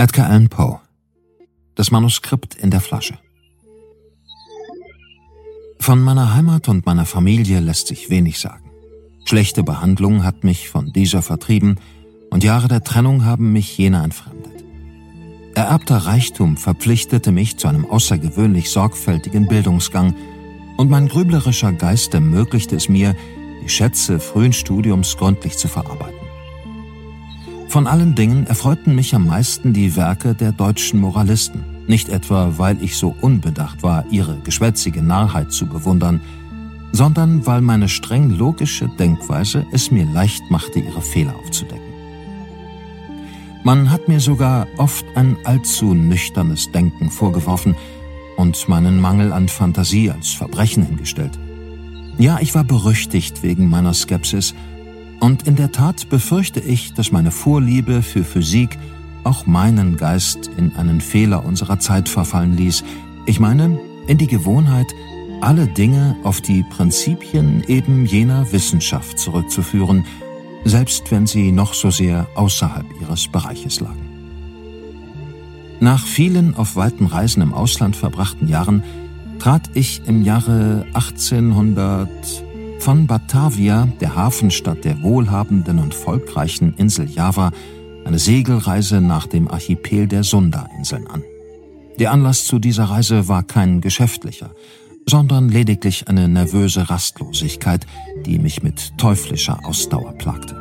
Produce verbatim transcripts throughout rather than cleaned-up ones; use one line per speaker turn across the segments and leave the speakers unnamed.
Edgar Allan Poe. Das Manuskript in der Flasche. Von meiner Heimat und meiner Familie lässt sich wenig sagen. Schlechte Behandlung hat mich von dieser vertrieben und Jahre der Trennung haben mich jener entfremdet. Ererbter Reichtum verpflichtete mich zu einem außergewöhnlich sorgfältigen Bildungsgang und mein grüblerischer Geist ermöglichte es mir, die Schätze frühen Studiums gründlich zu verarbeiten. Von allen Dingen erfreuten mich am meisten die Werke der deutschen Moralisten, nicht etwa, weil ich so unbedacht war, ihre geschwätzige Narrheit zu bewundern, sondern weil meine streng logische Denkweise es mir leicht machte, ihre Fehler aufzudecken. Man hat mir sogar oft ein allzu nüchternes Denken vorgeworfen und meinen Mangel an Fantasie als Verbrechen hingestellt. Ja, ich war berüchtigt wegen meiner Skepsis, und in der Tat befürchte ich, dass meine Vorliebe für Physik auch meinen Geist in einen Fehler unserer Zeit verfallen ließ. Ich meine, in die Gewohnheit, alle Dinge auf die Prinzipien eben jener Wissenschaft zurückzuführen, selbst wenn sie noch so sehr außerhalb ihres Bereiches lagen. Nach vielen auf weiten Reisen im Ausland verbrachten Jahren trat ich im Jahre achtzehnhundert von Batavia, der Hafenstadt der wohlhabenden und volkreichen Insel Java, eine Segelreise nach dem Archipel der Sunda-Inseln an. Der Anlass zu dieser Reise war kein geschäftlicher, sondern lediglich eine nervöse Rastlosigkeit, die mich mit teuflischer Ausdauer plagte.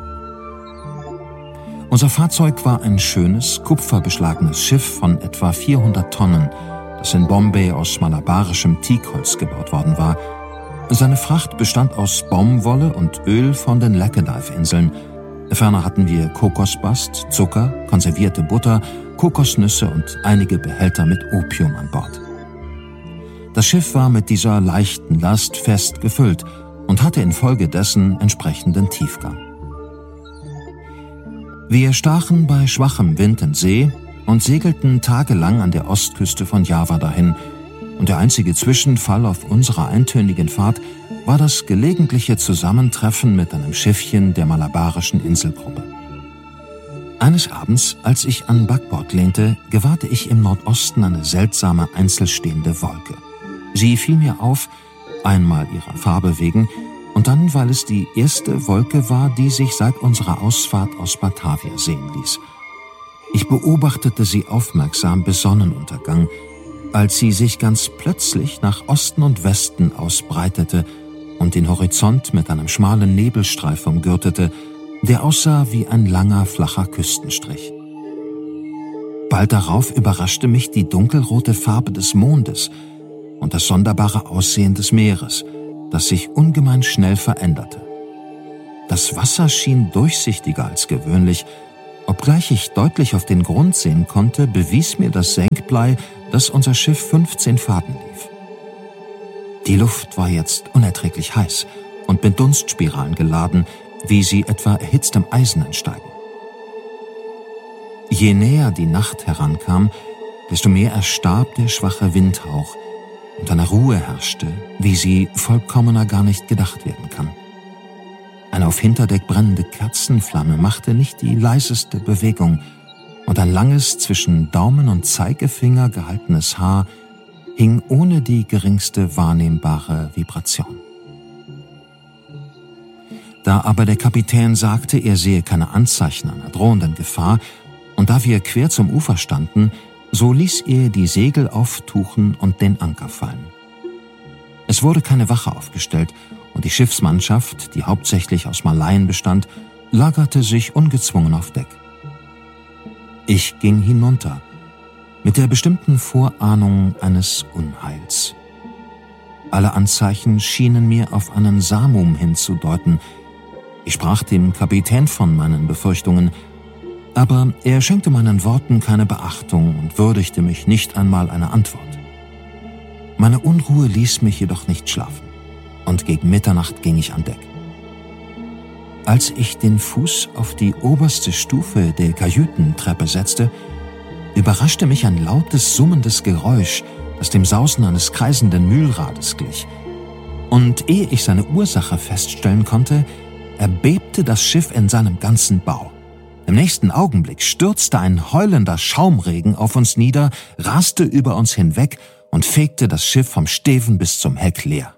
Unser Fahrzeug war ein schönes, kupferbeschlagenes Schiff von etwa vierhundert Tonnen, das in Bombay aus malabarischem Teakholz gebaut worden war. Seine Fracht bestand aus Baumwolle und Öl von den Laccadive-Inseln. Ferner hatten wir Kokosbast, Zucker, konservierte Butter, Kokosnüsse und einige Behälter mit Opium an Bord. Das Schiff war mit dieser leichten Last fest gefüllt und hatte infolgedessen entsprechenden Tiefgang. Wir stachen bei schwachem Wind in See und segelten tagelang an der Ostküste von Java dahin, und der einzige Zwischenfall auf unserer eintönigen Fahrt war das gelegentliche Zusammentreffen mit einem Schiffchen der malabarischen Inselgruppe. Eines Abends, als ich an Backbord lehnte, gewahrte ich im Nordosten eine seltsame einzelstehende Wolke. Sie fiel mir auf, einmal ihrer Farbe wegen, und dann, weil es die erste Wolke war, die sich seit unserer Ausfahrt aus Batavia sehen ließ. Ich beobachtete sie aufmerksam bis Sonnenuntergang, als sie sich ganz plötzlich nach Osten und Westen ausbreitete und den Horizont mit einem schmalen Nebelstreif umgürtete, der aussah wie ein langer, flacher Küstenstrich. Bald darauf überraschte mich die dunkelrote Farbe des Mondes und das sonderbare Aussehen des Meeres, das sich ungemein schnell veränderte. Das Wasser schien durchsichtiger als gewöhnlich. Obgleich ich deutlich auf den Grund sehen konnte, bewies mir das Senkblei, dass unser Schiff fünfzehn Faden lief. Die Luft war jetzt unerträglich heiß und mit Dunstspiralen geladen, wie sie etwa erhitztem Eisen entsteigen. Je näher die Nacht herankam, desto mehr erstarb der schwache Windhauch und eine Ruhe herrschte, wie sie vollkommener gar nicht gedacht werden kann. Eine auf Hinterdeck brennende Kerzenflamme machte nicht die leiseste Bewegung, und ein langes, zwischen Daumen und Zeigefinger gehaltenes Haar hing ohne die geringste wahrnehmbare Vibration. Da aber der Kapitän sagte, er sehe keine Anzeichen einer drohenden Gefahr, und da wir quer zum Ufer standen, so ließ er die Segel auftuchen und den Anker fallen. Es wurde keine Wache aufgestellt, und die Schiffsmannschaft, die hauptsächlich aus Malaien bestand, lagerte sich ungezwungen auf Deck. Ich ging hinunter, mit der bestimmten Vorahnung eines Unheils. Alle Anzeichen schienen mir auf einen Samum hinzudeuten. Ich sprach dem Kapitän von meinen Befürchtungen, aber er schenkte meinen Worten keine Beachtung und würdigte mich nicht einmal einer Antwort. Meine Unruhe ließ mich jedoch nicht schlafen, und gegen Mitternacht ging ich an Deck. Als ich den Fuß auf die oberste Stufe der Kajütentreppe setzte, überraschte mich ein lautes, summendes Geräusch, das dem Sausen eines kreisenden Mühlrades glich. Und ehe ich seine Ursache feststellen konnte, erbebte das Schiff in seinem ganzen Bau. Im nächsten Augenblick stürzte ein heulender Schaumregen auf uns nieder, raste über uns hinweg und fegte das Schiff vom Steven bis zum Heck leer.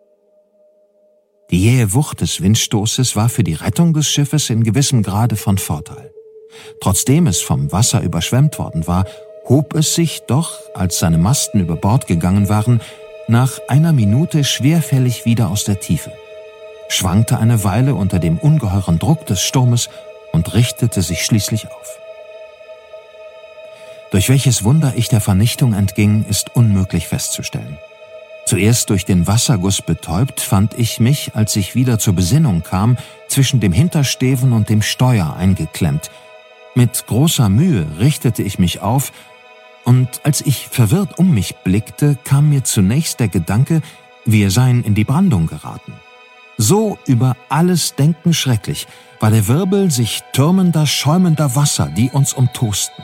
Die jähe Wucht des Windstoßes war für die Rettung des Schiffes in gewissem Grade von Vorteil. Trotzdem es vom Wasser überschwemmt worden war, hob es sich doch, als seine Masten über Bord gegangen waren, nach einer Minute schwerfällig wieder aus der Tiefe, schwankte eine Weile unter dem ungeheuren Druck des Sturmes und richtete sich schließlich auf. Durch welches Wunder ich der Vernichtung entging, ist unmöglich festzustellen. Zuerst durch den Wasserguss betäubt, fand ich mich, als ich wieder zur Besinnung kam, zwischen dem Hintersteven und dem Steuer eingeklemmt. Mit großer Mühe richtete ich mich auf, und als ich verwirrt um mich blickte, kam mir zunächst der Gedanke, wir seien in die Brandung geraten. So über alles Denken schrecklich war der Wirbel sich türmender, schäumender Wasser, die uns umtosten.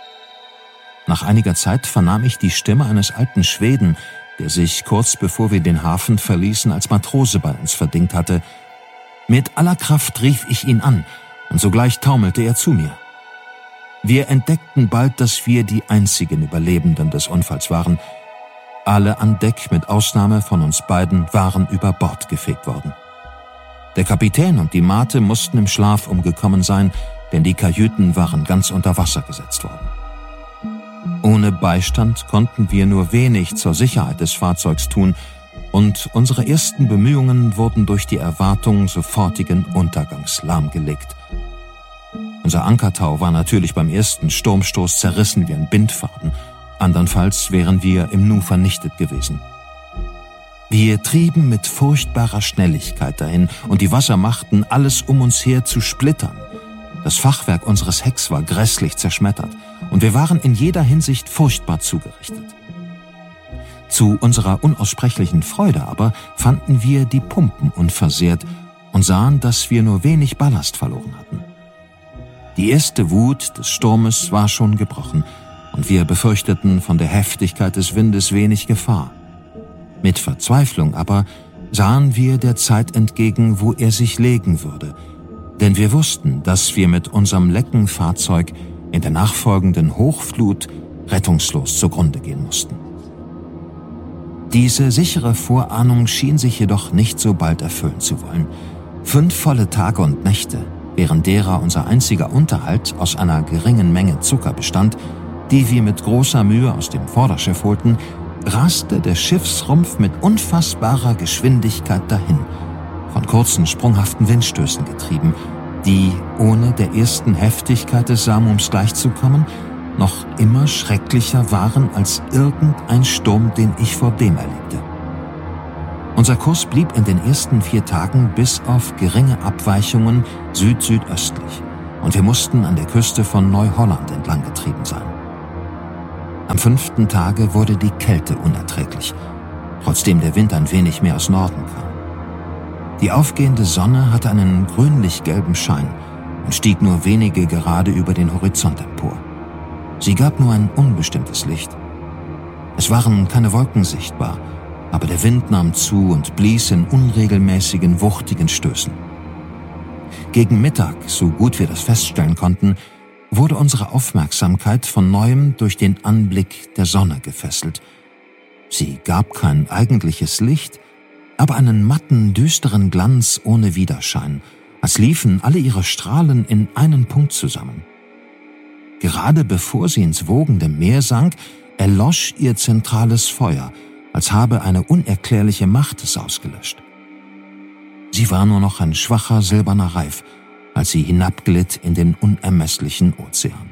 Nach einiger Zeit vernahm ich die Stimme eines alten Schweden, der sich kurz bevor wir den Hafen verließen als Matrose bei uns verdingt hatte. Mit aller Kraft rief ich ihn an, und sogleich taumelte er zu mir. Wir entdeckten bald, dass wir die einzigen Überlebenden des Unfalls waren. Alle an Deck, mit Ausnahme von uns beiden, waren über Bord gefegt worden. Der Kapitän und die Mate mussten im Schlaf umgekommen sein, denn die Kajüten waren ganz unter Wasser gesetzt worden. Ohne Beistand konnten wir nur wenig zur Sicherheit des Fahrzeugs tun, und unsere ersten Bemühungen wurden durch die Erwartung sofortigen Untergangs lahmgelegt. Unser Ankertau war natürlich beim ersten Sturmstoß zerrissen wie ein Bindfaden, andernfalls wären wir im Nu vernichtet gewesen. Wir trieben mit furchtbarer Schnelligkeit dahin, und die Wasser machten alles um uns her zu Splittern. Das Fachwerk unseres Hecks war grässlich zerschmettert, und wir waren in jeder Hinsicht furchtbar zugerichtet. Zu unserer unaussprechlichen Freude aber fanden wir die Pumpen unversehrt und sahen, dass wir nur wenig Ballast verloren hatten. Die erste Wut des Sturmes war schon gebrochen, und wir befürchteten von der Heftigkeit des Windes wenig Gefahr. Mit Verzweiflung aber sahen wir der Zeit entgegen, wo er sich legen würde, denn wir wussten, dass wir mit unserem Leckenfahrzeug in der nachfolgenden Hochflut rettungslos zugrunde gehen mussten. Diese sichere Vorahnung schien sich jedoch nicht so bald erfüllen zu wollen. Fünf volle Tage und Nächte, während derer unser einziger Unterhalt aus einer geringen Menge Zucker bestand, die wir mit großer Mühe aus dem Vorderschiff holten, raste der Schiffsrumpf mit unfassbarer Geschwindigkeit dahin, von kurzen, sprunghaften Windstößen getrieben, die, ohne der ersten Heftigkeit des Samums gleichzukommen, noch immer schrecklicher waren als irgendein Sturm, den ich vordem erlebte. Unser Kurs blieb in den ersten vier Tagen bis auf geringe Abweichungen süd-südöstlich, und wir mussten an der Küste von Neuholland entlang getrieben sein. Am fünften Tage wurde die Kälte unerträglich, trotzdem der Wind ein wenig mehr aus Norden kam. Die aufgehende Sonne hatte einen grünlich-gelben Schein und stieg nur wenige Grade über den Horizont empor. Sie gab nur ein unbestimmtes Licht. Es waren keine Wolken sichtbar, aber der Wind nahm zu und blies in unregelmäßigen, wuchtigen Stößen. Gegen Mittag, so gut wir das feststellen konnten, wurde unsere Aufmerksamkeit von neuem durch den Anblick der Sonne gefesselt. Sie gab kein eigentliches Licht, aber einen matten, düsteren Glanz ohne Widerschein, als liefen alle ihre Strahlen in einen Punkt zusammen. Gerade bevor sie ins wogende Meer sank, erlosch ihr zentrales Feuer, als habe eine unerklärliche Macht es ausgelöscht. Sie war nur noch ein schwacher silberner Reif, als sie hinabglitt in den unermesslichen Ozean.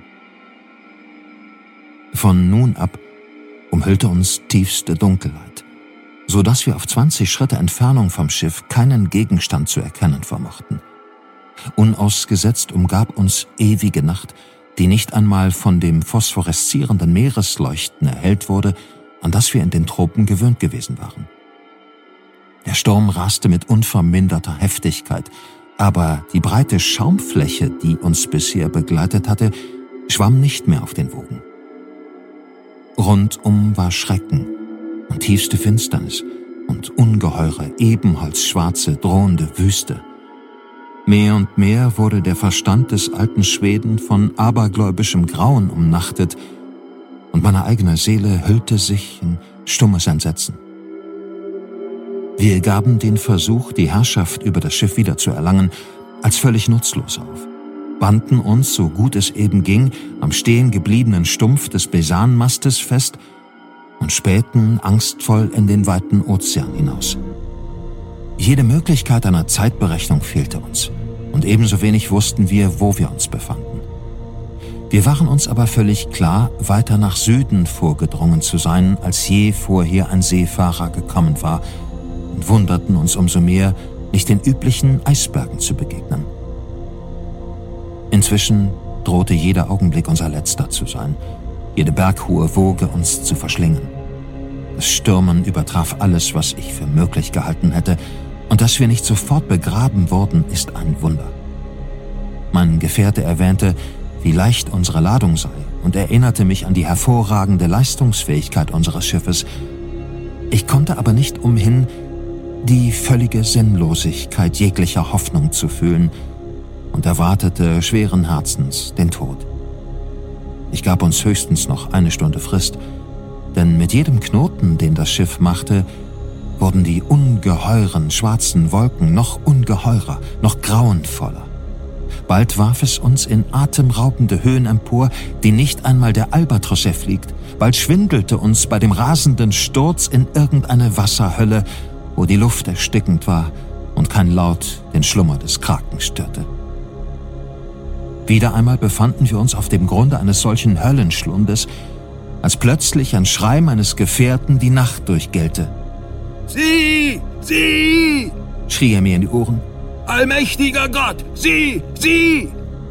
Von nun ab umhüllte uns tiefste Dunkelheit, so dass wir auf zwanzig Schritte Entfernung vom Schiff keinen Gegenstand zu erkennen vermochten. Unausgesetzt umgab uns ewige Nacht, die nicht einmal von dem phosphoreszierenden Meeresleuchten erhellt wurde, an das wir in den Tropen gewöhnt gewesen waren. Der Sturm raste mit unverminderter Heftigkeit, aber die breite Schaumfläche, die uns bisher begleitet hatte, schwamm nicht mehr auf den Wogen. Rundum war Schrecken und tiefste Finsternis und ungeheure, ebenholzschwarze, drohende Wüste. Mehr und mehr wurde der Verstand des alten Schweden von abergläubischem Grauen umnachtet, und meine eigene Seele hüllte sich in stummes Entsetzen. Wir gaben den Versuch, die Herrschaft über das Schiff wiederzuerlangen, als völlig nutzlos auf, banden uns, so gut es eben ging, am stehen gebliebenen Stumpf des Besanmastes fest und spähten angstvoll in den weiten Ozean hinaus. Jede Möglichkeit einer Zeitberechnung fehlte uns, und ebenso wenig wussten wir, wo wir uns befanden. Wir waren uns aber völlig klar, weiter nach Süden vorgedrungen zu sein, als je vorher ein Seefahrer gekommen war, und wunderten uns umso mehr, nicht den üblichen Eisbergen zu begegnen. Inzwischen drohte jeder Augenblick unser letzter zu sein, jede berghohe Woge uns zu verschlingen. Das Stürmen übertraf alles, was ich für möglich gehalten hätte, und dass wir nicht sofort begraben wurden, ist ein Wunder. Mein Gefährte erwähnte, wie leicht unsere Ladung sei, und erinnerte mich an die hervorragende Leistungsfähigkeit unseres Schiffes. Ich konnte aber nicht umhin, die völlige Sinnlosigkeit jeglicher Hoffnung zu fühlen, und erwartete schweren Herzens den Tod. Ich gab uns höchstens noch eine Stunde Frist, denn mit jedem Knoten, den das Schiff machte, wurden die ungeheuren schwarzen Wolken noch ungeheurer, noch grauenvoller. Bald warf es uns in atemraubende Höhen empor, die nicht einmal der Albatros erfliegt. Bald schwindelte uns bei dem rasenden Sturz in irgendeine Wasserhölle, wo die Luft erstickend war und kein Laut den Schlummer des Kraken störte. Wieder einmal befanden wir uns auf dem Grunde eines solchen Höllenschlundes, als plötzlich ein Schrei meines Gefährten die Nacht durchgellte.
»Sie! Sie!«
schrie er mir in die Ohren.
»Allmächtiger Gott! Sie! Sie!«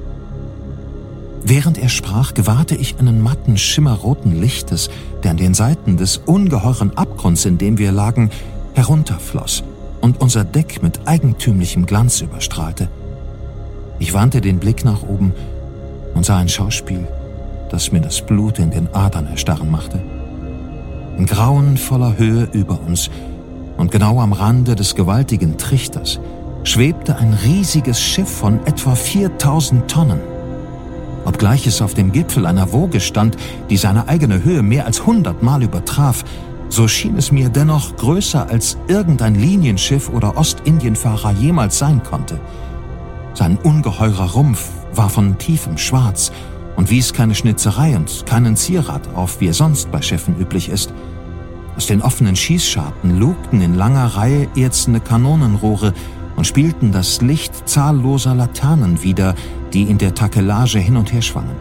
Während er sprach, gewahrte ich einen matten Schimmer roten Lichtes, der an den Seiten des ungeheuren Abgrunds, in dem wir lagen, herunterfloss und unser Deck mit eigentümlichem Glanz überstrahlte. Ich wandte den Blick nach oben und sah ein Schauspiel, das mir das Blut in den Adern erstarren machte. In grauenvoller Höhe über uns und genau am Rande des gewaltigen Trichters schwebte ein riesiges Schiff von etwa viertausend Tonnen. Obgleich es auf dem Gipfel einer Woge stand, die seine eigene Höhe mehr als hundertmal übertraf, so schien es mir dennoch größer, als irgendein Linienschiff oder Ostindienfahrer jemals sein konnte. Sein ungeheurer Rumpf war von tiefem Schwarz und wies keine Schnitzerei und keinen Zierat auf, wie es sonst bei Schiffen üblich ist. Aus den offenen Schießscharten lugten in langer Reihe erzene Kanonenrohre und spielten das Licht zahlloser Laternen wider, die in der Takelage hin und her schwangen.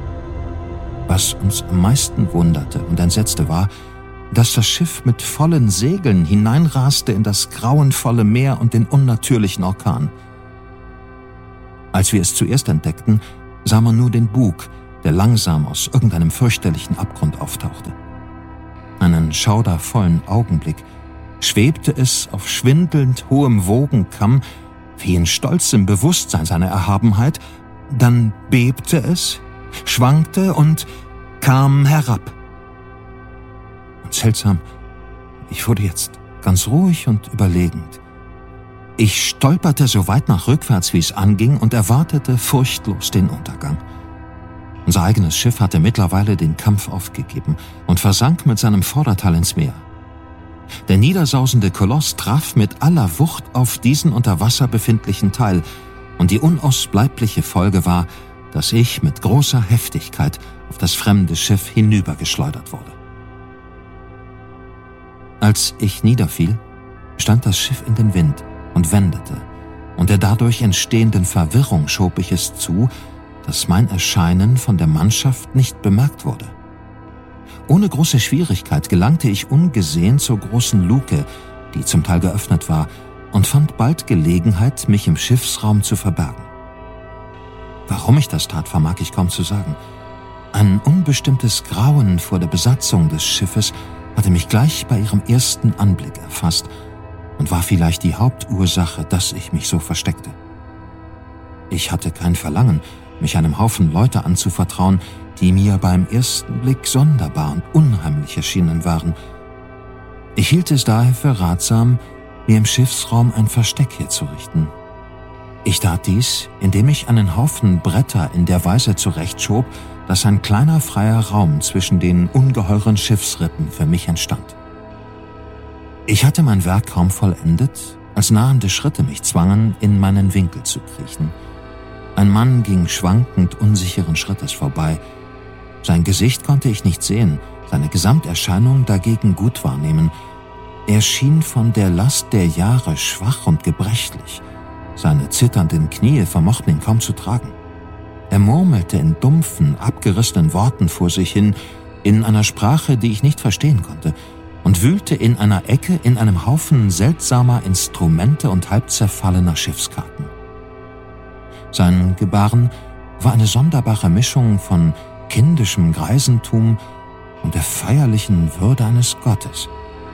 Was uns am meisten wunderte und entsetzte war, dass das Schiff mit vollen Segeln hineinraste in das grauenvolle Meer und den unnatürlichen Orkan. Als wir es zuerst entdeckten, sah man nur den Bug, der langsam aus irgendeinem fürchterlichen Abgrund auftauchte. Einen schaudervollen Augenblick schwebte es auf schwindelnd hohem Wogenkamm, wie in stolzem Bewusstsein seiner Erhabenheit, dann bebte es, schwankte und kam herab. Und seltsam, ich wurde jetzt ganz ruhig und überlegend. Ich stolperte so weit nach rückwärts, wie es anging, und erwartete furchtlos den Untergang. Unser eigenes Schiff hatte mittlerweile den Kampf aufgegeben und versank mit seinem Vorderteil ins Meer. Der niedersausende Koloss traf mit aller Wucht auf diesen unter Wasser befindlichen Teil, und die unausbleibliche Folge war, dass ich mit großer Heftigkeit auf das fremde Schiff hinübergeschleudert wurde. Als ich niederfiel, stand das Schiff in den Wind und wendete, und der dadurch entstehenden Verwirrung schob ich es zu, dass mein Erscheinen von der Mannschaft nicht bemerkt wurde. Ohne große Schwierigkeit gelangte ich ungesehen zur großen Luke, die zum Teil geöffnet war, und fand bald Gelegenheit, mich im Schiffsraum zu verbergen. Warum ich das tat, vermag ich kaum zu sagen. Ein unbestimmtes Grauen vor der Besatzung des Schiffes hatte mich gleich bei ihrem ersten Anblick erfasst und war vielleicht die Hauptursache, dass ich mich so versteckte. Ich hatte kein Verlangen, mich einem Haufen Leute anzuvertrauen, die mir beim ersten Blick sonderbar und unheimlich erschienen waren. Ich hielt es daher für ratsam, mir im Schiffsraum ein Versteck herzurichten. Ich tat dies, indem ich einen Haufen Bretter in der Weise zurechtschob, dass ein kleiner freier Raum zwischen den ungeheuren Schiffsrippen für mich entstand. Ich hatte mein Werk kaum vollendet, als nahende Schritte mich zwangen, in meinen Winkel zu kriechen. Ein Mann ging schwankend unsicheren Schrittes vorbei. Sein Gesicht konnte ich nicht sehen, seine Gesamterscheinung dagegen gut wahrnehmen. Er schien von der Last der Jahre schwach und gebrechlich. Seine zitternden Knie vermochten ihn kaum zu tragen. Er murmelte in dumpfen, abgerissenen Worten vor sich hin, in einer Sprache, die ich nicht verstehen konnte, und wühlte in einer Ecke in einem Haufen seltsamer Instrumente und halb zerfallener Schiffskarten. Sein Gebaren war eine sonderbare Mischung von kindischem Greisentum und der feierlichen Würde eines Gottes.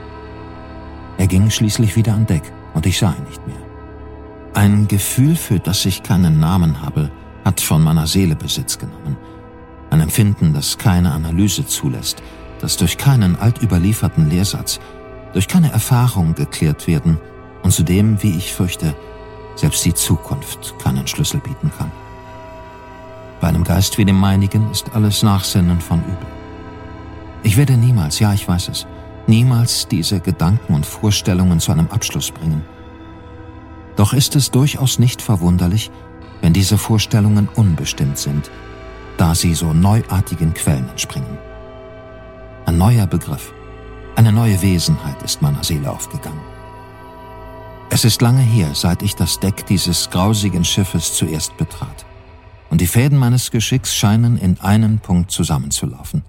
Er ging schließlich wieder an Deck, und ich sah ihn nicht mehr. Ein Gefühl, für das ich keinen Namen habe, hat von meiner Seele Besitz genommen. Ein Empfinden, das keine Analyse zulässt, das durch keinen altüberlieferten Lehrsatz, durch keine Erfahrung geklärt werden und zu dem, wie ich fürchte, selbst die Zukunft keinen Schlüssel bieten kann. Bei einem Geist wie dem meinigen ist alles Nachsinnen von Übel. Ich werde niemals, ja, ich weiß es, niemals diese Gedanken und Vorstellungen zu einem Abschluss bringen. Doch ist es durchaus nicht verwunderlich, wenn diese Vorstellungen unbestimmt sind, da sie so neuartigen Quellen entspringen. Ein neuer Begriff, eine neue Wesenheit ist meiner Seele aufgegangen. Es ist lange her, seit ich das Deck dieses grausigen Schiffes zuerst betrat, und die Fäden meines Geschicks scheinen in einem Punkt zusammenzulaufen.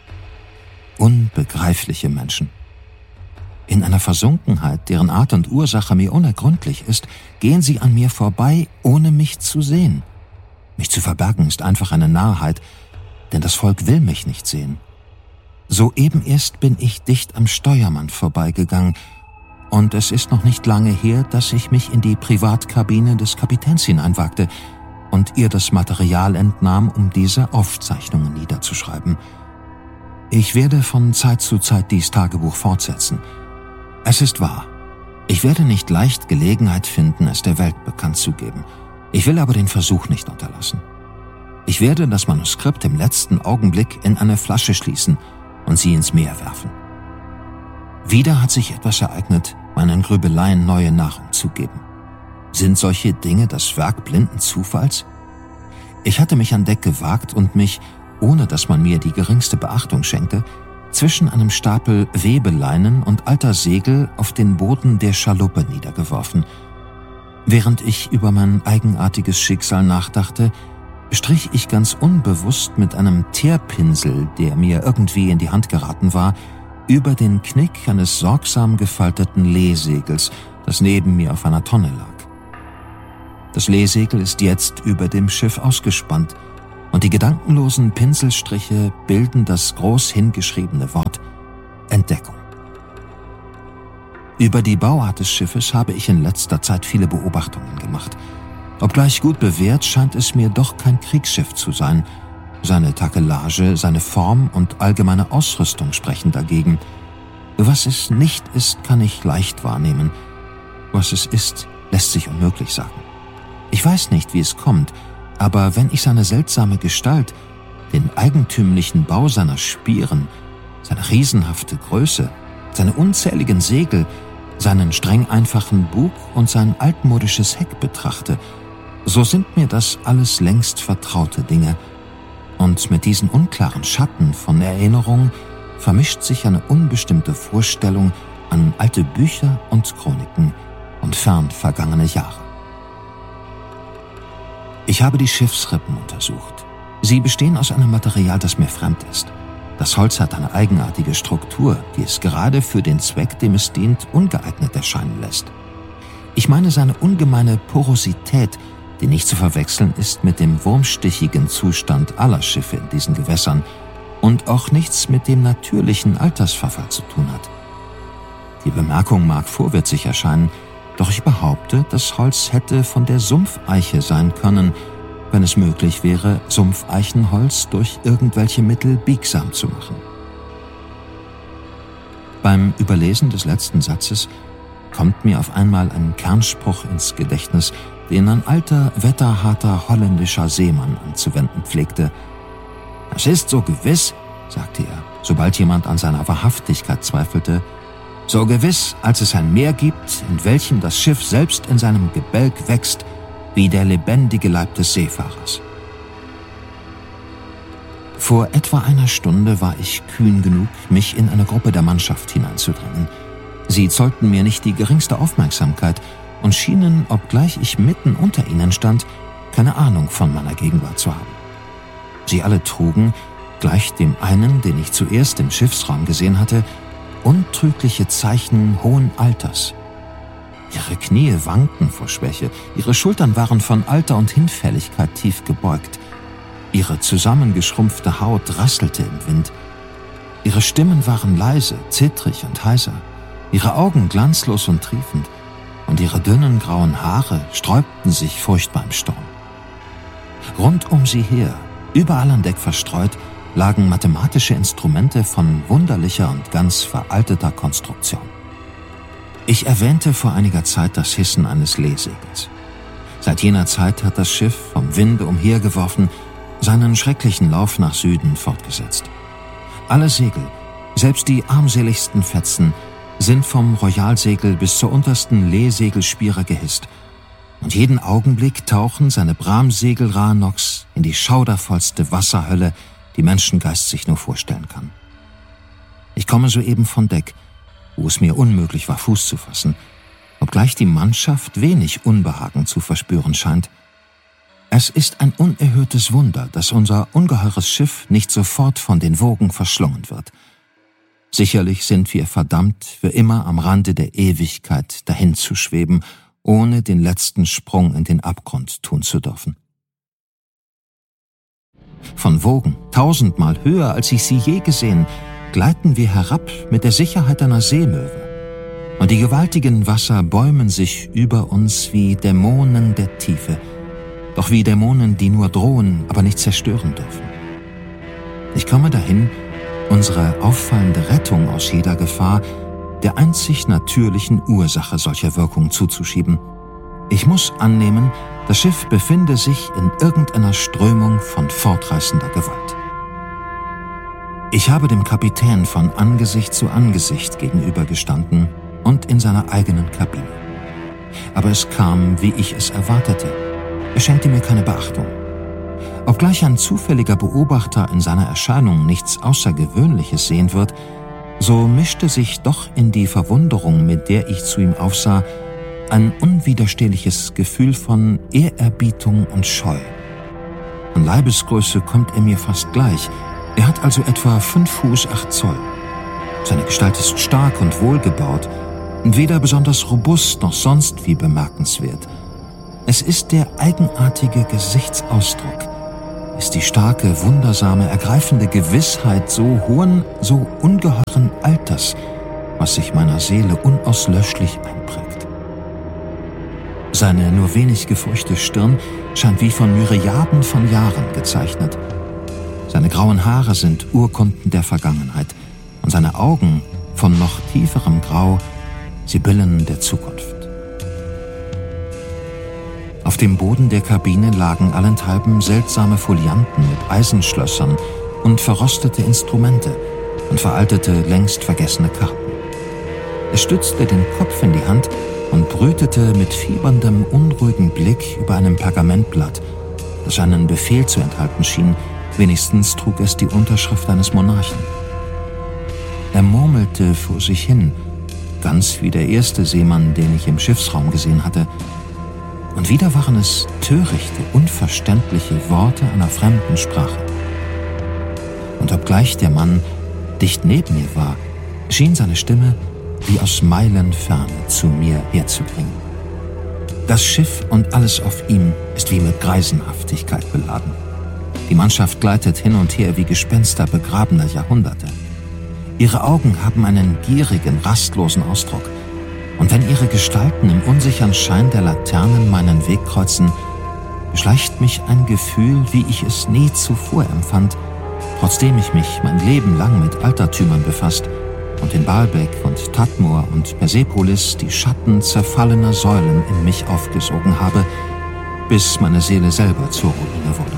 Unbegreifliche Menschen. In einer Versunkenheit, deren Art und Ursache mir unergründlich ist, gehen sie an mir vorbei, ohne mich zu sehen. Mich zu verbergen ist einfach eine Narrheit, denn das Volk will mich nicht sehen. Soeben erst bin ich dicht am Steuermann vorbeigegangen, und es ist noch nicht lange her, dass ich mich in die Privatkabine des Kapitäns hineinwagte und ihr das Material entnahm, um diese Aufzeichnungen niederzuschreiben. Ich werde von Zeit zu Zeit dies Tagebuch fortsetzen. Es ist wahr. Ich werde nicht leicht Gelegenheit finden, es der Welt bekannt zu geben. Ich will aber den Versuch nicht unterlassen. Ich werde das Manuskript im letzten Augenblick in eine Flasche schließen und sie ins Meer werfen. Wieder hat sich etwas ereignet, meinen Grübeleien neue Nahrung zu geben. Sind solche Dinge das Werk blinden Zufalls? Ich hatte mich an Deck gewagt und mich, ohne dass man mir die geringste Beachtung schenkte, zwischen einem Stapel Webeleinen und alter Segel auf den Boden der Schaluppe niedergeworfen. Während ich über mein eigenartiges Schicksal nachdachte, strich ich ganz unbewusst mit einem Teerpinsel, der mir irgendwie in die Hand geraten war, über den Knick eines sorgsam gefalteten Lehsegels, das neben mir auf einer Tonne lag. Das Lehsegel ist jetzt über dem Schiff ausgespannt, und die gedankenlosen Pinselstriche bilden das groß hingeschriebene Wort Entdeckung. Über die Bauart des Schiffes habe ich in letzter Zeit viele Beobachtungen gemacht. Obgleich gut bewährt, scheint es mir doch kein Kriegsschiff zu sein. Seine Takelage, seine Form und allgemeine Ausrüstung sprechen dagegen. Was es nicht ist, kann ich leicht wahrnehmen. Was es ist, lässt sich unmöglich sagen. Ich weiß nicht, wie es kommt, aber wenn ich seine seltsame Gestalt, den eigentümlichen Bau seiner Spieren, seine riesenhafte Größe, seine unzähligen Segel, seinen streng einfachen Bug und sein altmodisches Heck betrachte, so sind mir das alles längst vertraute Dinge, und mit diesen unklaren Schatten von Erinnerung vermischt sich eine unbestimmte Vorstellung an alte Bücher und Chroniken und fern vergangene Jahre. Ich habe die Schiffsrippen untersucht. Sie bestehen aus einem Material, das mir fremd ist. Das Holz hat eine eigenartige Struktur, die es gerade für den Zweck, dem es dient, ungeeignet erscheinen lässt. Ich meine seine ungemeine Porosität, die nicht zu verwechseln ist mit dem wurmstichigen Zustand aller Schiffe in diesen Gewässern und auch nichts mit dem natürlichen Altersverfall zu tun hat. Die Bemerkung mag vorwitzig erscheinen, doch ich behaupte, das Holz hätte von der Sumpfeiche sein können, wenn es möglich wäre, Sumpfeichenholz durch irgendwelche Mittel biegsam zu machen. Beim Überlesen des letzten Satzes kommt mir auf einmal ein Kernspruch ins Gedächtnis, den ein alter, wetterharter holländischer Seemann anzuwenden pflegte. »Es ist so gewiss«, sagte er, sobald jemand an seiner Wahrhaftigkeit zweifelte, »so gewiss, als es ein Meer gibt, in welchem das Schiff selbst in seinem Gebälk wächst, wie der lebendige Leib des Seefahrers.« Vor etwa einer Stunde war ich kühn genug, mich in eine Gruppe der Mannschaft hineinzudrängen. Sie zollten mir nicht die geringste Aufmerksamkeit und schienen, obgleich ich mitten unter ihnen stand, keine Ahnung von meiner Gegenwart zu haben. Sie alle trugen, gleich dem einen, den ich zuerst im Schiffsraum gesehen hatte, untrügliche Zeichen hohen Alters. Ihre Knie wankten vor Schwäche, ihre Schultern waren von Alter und Hinfälligkeit tief gebeugt, ihre zusammengeschrumpfte Haut rasselte im Wind, ihre Stimmen waren leise, zittrig und heiser, ihre Augen glanzlos und triefend, und ihre dünnen grauen Haare sträubten sich furchtbar im Sturm. Rund um sie her, überall an Deck verstreut, lagen mathematische Instrumente von wunderlicher und ganz veralteter Konstruktion. Ich erwähnte vor einiger Zeit das Hissen eines Leesegels. Seit jener Zeit hat das Schiff, vom Winde umhergeworfen, seinen schrecklichen Lauf nach Süden fortgesetzt. Alle Segel, selbst die armseligsten Fetzen, sind vom Royalsegel bis zur untersten Leesegelspire gehisst, und jeden Augenblick tauchen seine Bramsegel Ranox in die schaudervollste Wasserhölle, die Menschengeist sich nur vorstellen kann. Ich komme soeben von Deck, wo es mir unmöglich war, Fuß zu fassen, obgleich die Mannschaft wenig Unbehagen zu verspüren scheint. Es ist ein unerhörtes Wunder, dass unser ungeheures Schiff nicht sofort von den Wogen verschlungen wird. Sicherlich sind wir verdammt, für immer am Rande der Ewigkeit dahin zu schweben, ohne den letzten Sprung in den Abgrund tun zu dürfen. Von Wogen, tausendmal höher, als ich sie je gesehen, gleiten wir herab mit der Sicherheit einer Seemöwe. Und die gewaltigen Wasser bäumen sich über uns wie Dämonen der Tiefe, doch wie Dämonen, die nur drohen, aber nicht zerstören dürfen. Ich komme dahin, unsere auffallende Rettung aus jeder Gefahr der einzig natürlichen Ursache solcher Wirkung zuzuschieben. Ich muss annehmen, das Schiff befinde sich in irgendeiner Strömung von fortreißender Gewalt. Ich habe dem Kapitän von Angesicht zu Angesicht gegenübergestanden und in seiner eigenen Kabine. Aber es kam, wie ich es erwartete. Er schenkte mir keine Beachtung. Obgleich ein zufälliger Beobachter in seiner Erscheinung nichts Außergewöhnliches sehen wird, so mischte sich doch in die Verwunderung, mit der ich zu ihm aufsah, ein unwiderstehliches Gefühl von Ehrerbietung und Scheu. An Leibesgröße kommt er mir fast gleich, er hat also etwa fünf Fuß acht Zoll. Seine Gestalt ist stark und wohlgebaut, weder besonders robust noch sonst wie bemerkenswert. Es ist der eigenartige Gesichtsausdruck, ist die starke, wundersame, ergreifende Gewissheit so hohen, so ungeheuren Alters, was sich meiner Seele unauslöschlich einprägt. Seine nur wenig gefurchte Stirn scheint wie von Myriaden von Jahren gezeichnet. Seine grauen Haare sind Urkunden der Vergangenheit und seine Augen von noch tieferem Grau, Sibyllen der Zukunft. Auf dem Boden der Kabine lagen allenthalben seltsame Folianten mit Eisenschlössern und verrostete Instrumente und veraltete, längst vergessene Karten. Er stützte den Kopf in die Hand und brütete mit fieberndem, unruhigem Blick über einem Pergamentblatt, das einen Befehl zu enthalten schien, wenigstens trug es die Unterschrift eines Monarchen. Er murmelte vor sich hin, ganz wie der erste Seemann, den ich im Schiffsraum gesehen hatte, und wieder waren es törichte, unverständliche Worte einer fremden Sprache. Und obgleich der Mann dicht neben mir war, schien seine Stimme wie aus Meilenferne zu mir herzubringen. Das Schiff und alles auf ihm ist wie mit Greisenhaftigkeit beladen. Die Mannschaft gleitet hin und her wie Gespenster begrabener Jahrhunderte. Ihre Augen haben einen gierigen, rastlosen Ausdruck. Und wenn ihre Gestalten im unsicheren Schein der Laternen meinen Weg kreuzen, beschleicht mich ein Gefühl, wie ich es nie zuvor empfand, trotzdem ich mich mein Leben lang mit Altertümern befasst und in Baalbek und Tadmor und Persepolis die Schatten zerfallener Säulen in mich aufgesogen habe, bis meine Seele selber zur Ruine wurde.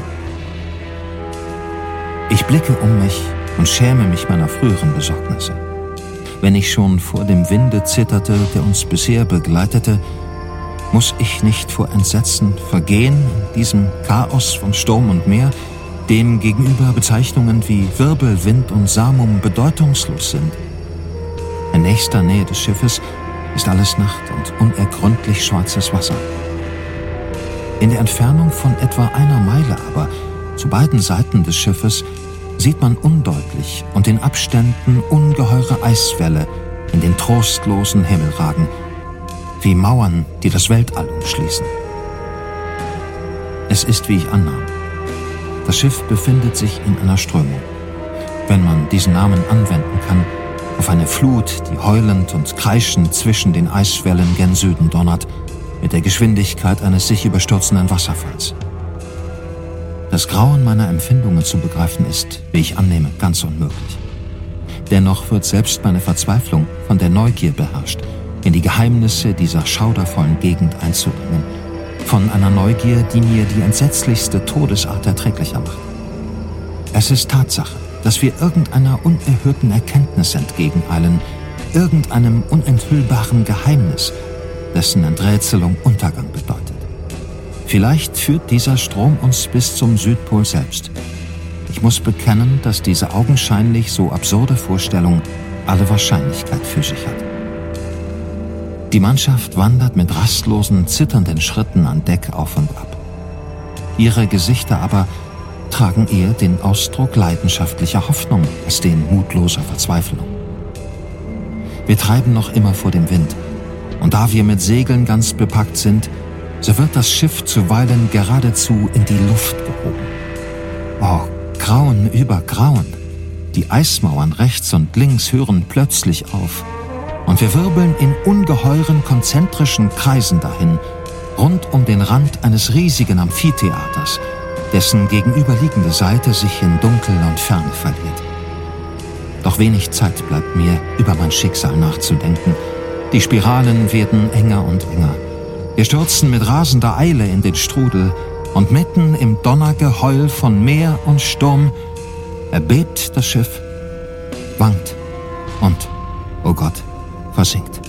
Ich blicke um mich und schäme mich meiner früheren Besorgnisse. Wenn ich schon vor dem Winde zitterte, der uns bisher begleitete, muss ich nicht vor Entsetzen vergehen in diesem Chaos von Sturm und Meer, dem gegenüber Bezeichnungen wie Wirbel, Wind und Samum bedeutungslos sind. In nächster Nähe des Schiffes ist alles Nacht und unergründlich schwarzes Wasser. In der Entfernung von etwa einer Meile aber, zu beiden Seiten des Schiffes, sieht man undeutlich und in Abständen ungeheure Eiswälle in den trostlosen Himmel ragen, wie Mauern, die das Weltall umschließen. Es ist, wie ich annahm. Das Schiff befindet sich in einer Strömung, wenn man diesen Namen anwenden kann, auf eine Flut, die heulend und kreischend zwischen den Eiswellen gen Süden donnert, mit der Geschwindigkeit eines sich überstürzenden Wasserfalls. Das Grauen meiner Empfindungen zu begreifen ist, wie ich annehme, ganz unmöglich. Dennoch wird selbst meine Verzweiflung von der Neugier beherrscht, in die Geheimnisse dieser schaudervollen Gegend einzudringen, von einer Neugier, die mir die entsetzlichste Todesart erträglicher macht. Es ist Tatsache, dass wir irgendeiner unerhörten Erkenntnis entgegeneilen, irgendeinem unenthüllbaren Geheimnis, dessen Enträtselung Untergang bedeutet. Vielleicht führt dieser Strom uns bis zum Südpol selbst. Ich muss bekennen, dass diese augenscheinlich so absurde Vorstellung alle Wahrscheinlichkeit für sich hat. Die Mannschaft wandert mit rastlosen, zitternden Schritten an Deck auf und ab. Ihre Gesichter aber tragen eher den Ausdruck leidenschaftlicher Hoffnung als den mutloser Verzweiflung. Wir treiben noch immer vor dem Wind, und da wir mit Segeln ganz bepackt sind, so wird das Schiff zuweilen geradezu in die Luft gehoben. Oh, Grauen über Grauen! Die Eismauern rechts und links hören plötzlich auf, und wir wirbeln in ungeheuren konzentrischen Kreisen dahin, rund um den Rand eines riesigen Amphitheaters, dessen gegenüberliegende Seite sich in Dunkel und Ferne verliert. Doch wenig Zeit bleibt mir, über mein Schicksal nachzudenken. Die Spiralen werden enger und enger. Wir stürzen mit rasender Eile in den Strudel, und mitten im Donnergeheul von Meer und Sturm erbebt das Schiff, wankt und, oh Gott, versinkt.